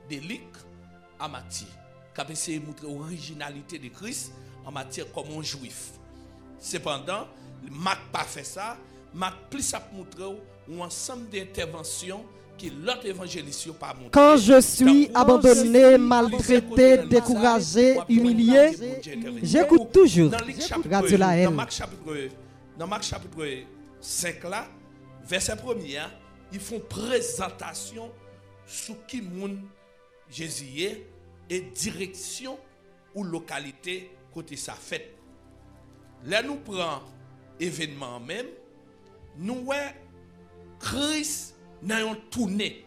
d'Élic à Matthieu, qui a essayé de montrer l'originalité de Christ en matière comme un juif. Cependant, Marc n'a pas fait ça. Marc plus a montré un ensemble d'interventions que l'autre évangéliste n'a pas montré. Quand je suis abandonné, maltraité, découragé, humilié, j'écoute toujours Radio La Haine. Dans Marc chapitre 5 là, verset 1er, ils font présentation sur qui monde Jésus est et direction ou localité côté sa fête. Là nous prenons événement même, nous voyons Christ dans un tournée.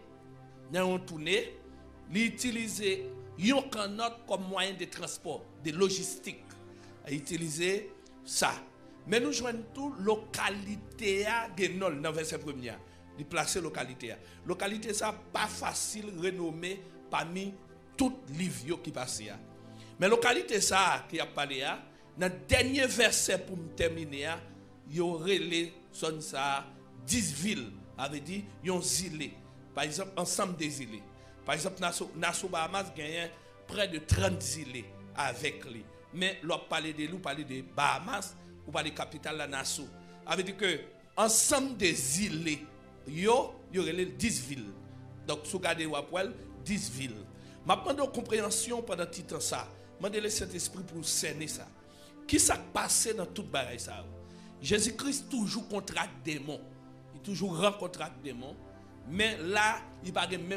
Il utilise un canot comme moyen de transport, de logistique. Il utilise ça. Mais nous jouons tout localité dans le verset 1er. Il place localité. Localité ça pas facile renommer parmi toutes les livres qui passent. Mais localité ça qui a parlé dans le dernier verset pour me terminer, il y aurait les zones ça 10 villes, avait dit yon îles. Par exemple, ensemble des îles. Par exemple, Nassau Bahamas gagne près de 30 îles avec lui. Mais l'on parle de lui, parle de Bahamas ou parle de capitale la Nassau. Avait dit que ensemble des îles, il y aurait les 10 villes. Donc, si vous regardez 10 villes. Ma demande de compréhension pendant tout temps ça. Je demande le Saint-Esprit pour cerner ça. Qui s'est passé dans toute bagaille ça? Jésus-Christ toujours contracte des démons. Il toujours rencontre des démons. Mais là, il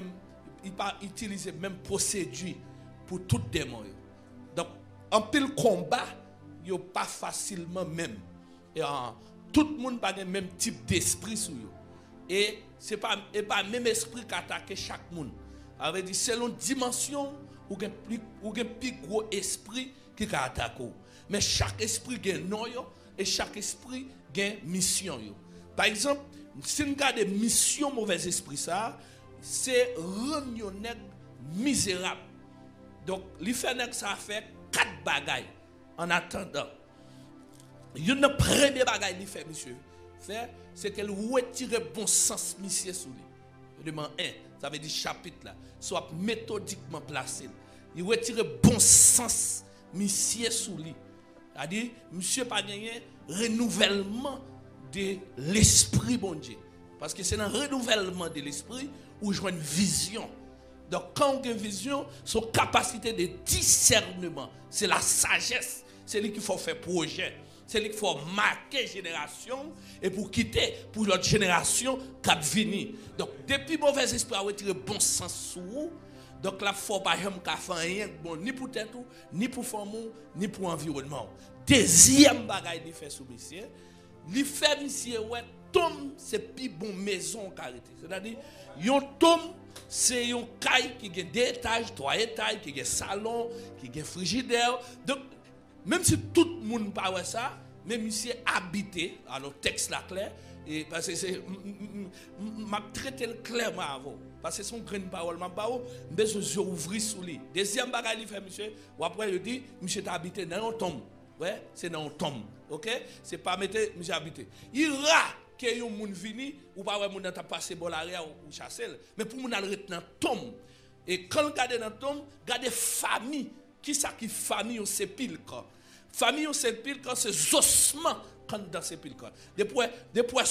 pas utiliser même procédure pour tout démon. Donc, en pile combat, il pas facilement même. Et tout le monde pas le même type d'esprit sur eux. Et c'est pas même esprit qui attaque chaque monde. Avait dit selon dimension ou un plus gros esprit qui attaque. Mais chaque esprit a un nom et chaque esprit a une mission. Par exemple, si nous regardons mission mauvais esprit ça, c'est rendre misérable. Donc, ça fait 4 bagailles en attendant. Une première bagaille qu'il fait, monsieur, c'est qu'elle retire bon sens monsieur sous lui. Demande 1, ça veut dire chapitre là, soit méthodiquement placé. Il retire bon sens monsieur sous lui. C'est-à-dire, monsieur pas gagné renouvellement de l'esprit, bon Dieu. Parce que c'est dans le renouvellement de l'esprit où je vois une vision. Donc, quand on a une vision, son capacité de discernement, c'est la sagesse. C'est lui qu'il faut faire projet. C'est lui qu'il faut marquer génération et pour quitter pour l'autre génération qui va venir. Donc, depuis mauvais esprit a retiré bon sens sur vous. Donc, là, il ne faut pas faire rien bon, ni pour tête, ni pour femme, ni pour l'environnement. Deuxième bagaille qu'il fait sous monsieur. Li fait monsieur ouais tombe c'est plus bon maison carité. C'est-à-dire yon tombe c'est yon caille qui a 2 étages, 3 étages, qui a salon, qui a frigidaire. Donc même si tout le monde pas ouais ça, mais monsieur habité, alors texte là clair et parce que c'est m'a traité clairement avant parce que son grande parole m'a pas besoin ouvrir sous lui. Deuxième bagage il fait monsieur ou après il dit monsieur t'a habité dans un tombe. Ouais, c'est dans un tombe. OK? C'est pas mettre monsieur habité. Il ra que yon moun vini ou pas ouais moun t'a passé bon l'arrière ou chasser mais pour moun aller dans tombe. Et quand regarder dans tombe, regarder famille, qui ça qui famille au sépulcre. Famille au sépulcre c'est ossements quand dans sépulcre. Depuis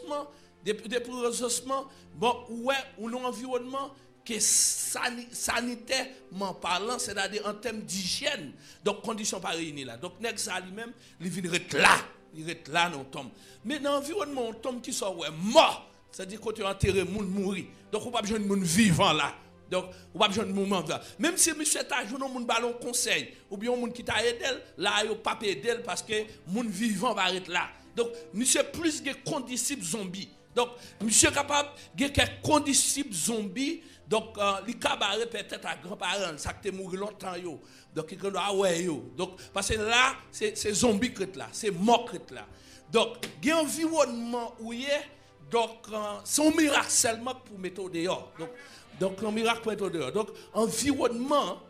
ossements, bon ouais, ou un environnement que sanitairement parlant, c'est-à-dire en termes d'hygiène, donc conditions pas réunies là. Donc nèg ça lui-même, il vient rete là dans tombe. Mais dans l'environnement on tombe qui sont ouais mort, c'est-à-dire quand tu enterré moun mourir. Donc on pas besoin de moun vivant là. Donc on pas besoin de moment là. Même si monsieur t'a joué moun ballon conseil ou bien moun qui t'a aidé là yo pas aider parce que moun vivant va être là. Donc monsieur plus que condisciple zombie. Donc monsieur capable de quelques condisciples zombies. Donc les cabarets peut-être à grands-parents ça qui mort longtemps yo. Donc il ah ouais yo. Donc parce que là c'est zombie crête là, c'est mort crête là. Donc il y a un environnement où il est donc c'est un miracle seulement pour mettre au dehors. Donc un miracle pour mettre au dehors. Donc environnement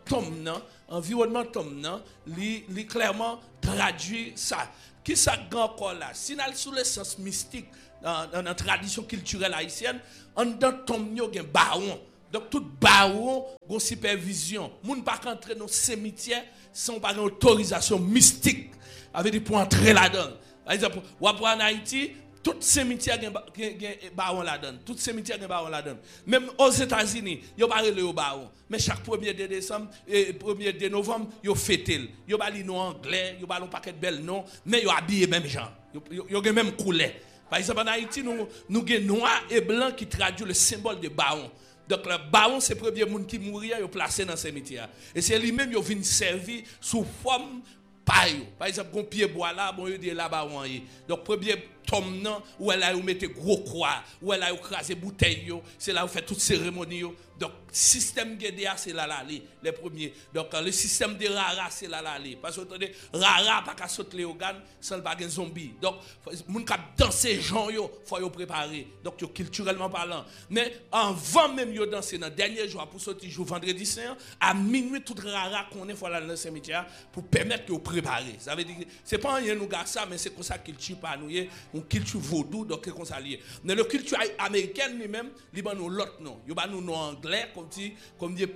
li clairement traduit ça. Qui ça grand encore là? Si nous sous le sens mystique dans la tradition culturelle haïtienne, en dans tombe yo gen baron. Donc tout baron gon supervision. Moun pas entrer dans cimetière sans pas autorisation mystique. Avec dit pour entrer là-dedans. Par exemple, ou en Haïti, tout cimetière gen baron là-dedans. Tout cimetière gen baron là-dedans. Même aux États-Unis, yo pas relé au baron. Mais chaque 1er de décembre et 1er de novembre, yo fêtel. Yo ba li nom anglais, yo ba un paquet de belles noms, mais yo habillé même gens. Yo gen même couleur. Par exemple, en Haïti, nous avons noir et blanc qui traduit le symbole de baron. Donc, le baron, c'est le premier monde qui mourit, il est placé dans ce cimetière. Et c'est lui-même qui vient servir sous forme paille. Par exemple, un pied bois là, bon, il est là baron. Donc, premier tome, où elle a mis gros croix, où elle a écrasé bouteille, c'est là où fait toute cérémonie. Donc, le système GDA, c'est là, les premiers. Donc, le système de Rara, c'est là, parce que, attendez, Rara, pas qu'à sauter les organes, sans pas un zombie. Donc, moun k'ap danser gens, il faut y préparer. Donc, culturellement parlant. Mais, avant même de danser, dans le dernier jour, pour sortir jour vendredi saint, à minuit, tout Rara qu'on est, faut aller dans le cimetière, pour permettre que vous préparez. Ça veut dire, c'est pas un nous gars ça, mais c'est comme ça qu'il tue pas nous, une culture vaudou, donc, c'est comme ça lié. Mais la culture américaine, lui-même, il va nous l'autre nom. Il va nous nom anglais, comme dit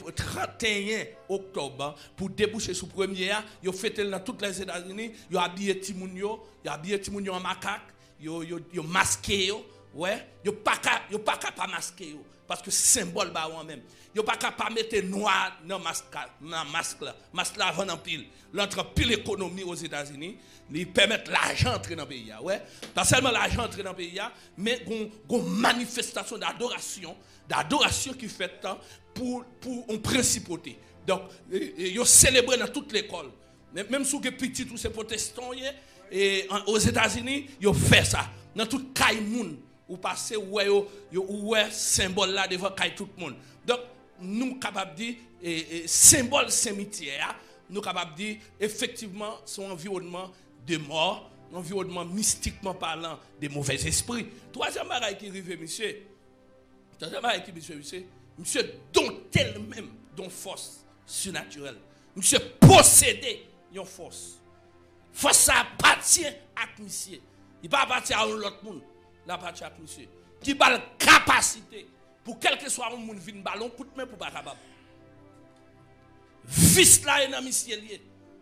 31 octobre pour déboucher sous premier, yo fêté dans toutes les États-Unis, yo habillé Timounio, en macaque, yo masqué yo, ouais, yo pas pas masqué yo parce que symbole baron même. Yo pas capable mettre noir dans masque là vend en pile. L'entre pile économie aux États-Unis, ils permettent l'argent entrer dans le pays, ouais. Pas seulement l'argent entrer dans le pays, mais une manifestation d'adoration qui fait pour une principauté. Donc, ils célébrent dans toute l'école. Même si vous êtes petit, tous ces protestants, et aux États-Unis, ils font ça. Dans tout Kaimoun, vous passez où est symbole là devant tout le monde. Donc, nous sommes capables de dire, symbole cimetière, nous sommes capables de dire, effectivement, son environnement de mort, environnement mystiquement parlant de mauvais esprits. Troisième bagaille qui arrive, monsieur. Monsieur dompté même d'une force surnaturelle. Monsieur possédé d'une force. Force ça appartient à monsieur. Il ne pas appartient à l'autre monde. Il appartient à monsieur. Qui a la capacité pour quel que soit le monde qui vient ballon, coup de main pour pas capable. Vice là est dans monsieur lié.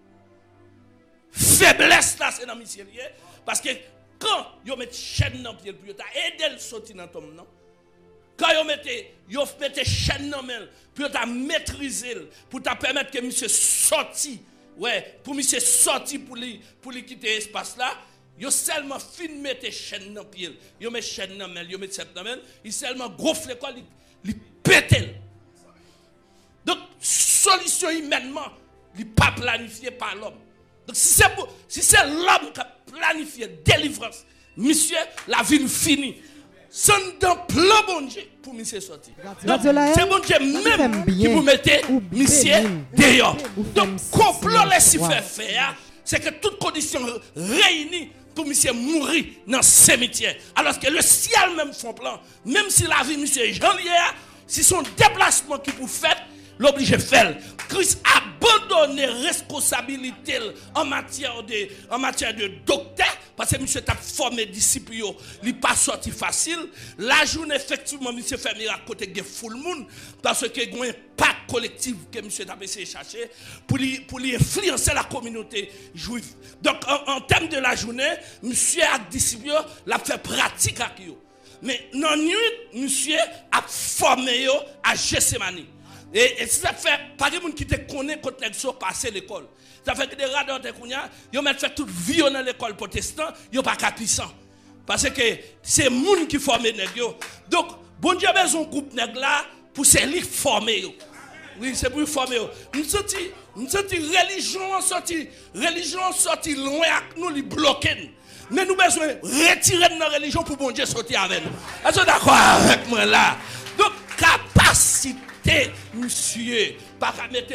Faiblesse là c'est dans monsieur lié parce que quand yo met chaîne dans pied pour aider le sortir dans ton non. Quand vous mettez chaîne dans main pour maîtriser, pour permettre que monsieur sorti, ouais, pour monsieur sorti pour lui quitter l'espace là, vous seulement fin mettre chaîne dans pied, vous mettez chaîne dans main, vous mettez chaîne dans main, il seulement gonfle quoi, il pète. Donc solution humainement, il pas planifié par l'homme. Donc si c'est l'homme qui a planifié délivrance, monsieur, la vie finie. C'est un plan bon Dieu pour monsieur sortir. C'est bon Dieu même qui vous mettez monsieur dehors. Donc, complot laisse faire, c'est que toutes conditions réunies pour monsieur mourir dans le cimetière. Alors que le ciel même font plan, même si la vie monsieur Jean-Lier, si son déplacement qui vous fait, l'oblige faire. Christ a abandonné responsabilité en matière de docteur parce que monsieur t'a formé disciples, il pas sorti facile. La journée effectivement monsieur fait miracle côté de full monde parce que il y a un impact collectif que monsieur t'a essayé de chercher pour lui influencer la communauté juive. Donc en termes de la journée, monsieur a disciples l'a fait pratique avec eux. Mais dans la nuit, monsieur a formé à Gethsemane. Et ça fait pas de monde qui te connaît quand tu as passé l'école. Ça fait que des radars de Kounia, ils ont fait toute vie dans l'école protestante, ils n'ont pas qu'à puissant. Parce que c'est les gens qui forment les nègres. Donc, bon Dieu a besoin d'un groupe nègre là pour se les former. Oui, c'est pour former. Nous sommes religion sorti loin avec nous, les bloquer. Mais nous avons besoin de retirer de notre religion pour bon Dieu sortir avec nous. Est-ce que vous êtes d'accord avec moi là? Donc, capacité, monsieur, pas mettre